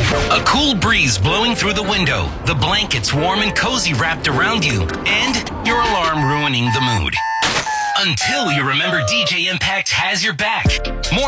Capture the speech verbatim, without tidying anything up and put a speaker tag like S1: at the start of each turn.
S1: A cool breeze blowing through the window, the blankets warm and cozy wrapped around you, and your alarm ruining the mood. Until you remember D J Impact has your back. More